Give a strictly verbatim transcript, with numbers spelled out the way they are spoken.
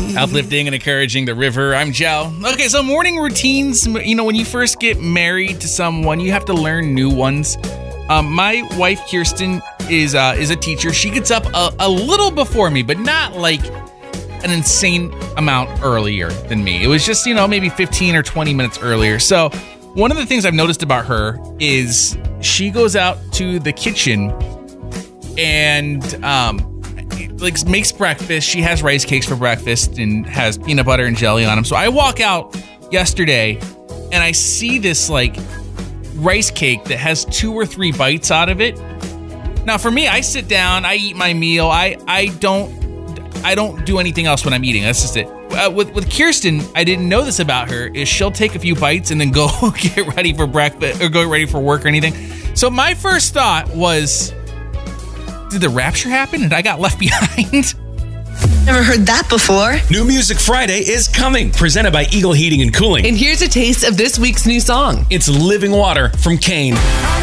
Uplifting and encouraging the river. I'm Joe. Okay, so morning routines, you know, when you first get married to someone, you have to learn new ones. Um, my wife, Kirsten, is uh, is a teacher. She gets up a, a little before me, but not like an insane amount earlier than me. It was just, you know, maybe fifteen or twenty minutes earlier. So one of the things I've noticed about her is she goes out to the kitchen and um, like makes breakfast. She has rice cakes for breakfast and has peanut butter and jelly on them. So I walk out yesterday and I see this like rice cake that has two or three bites out of it. Now for me, I sit down, I eat my meal. I I don't I don't do anything else when I'm eating. That's just it. Uh, with with Kirsten, I didn't know this about her, is she'll take a few bites and then go get ready for breakfast or go ready for work or anything. So my first thought was, did the rapture happen and I got left behind? Never heard that before. New Music Friday is coming, presented by Eagle Heating and Cooling. And here's a taste of this week's new song. It's Living Water from Kane.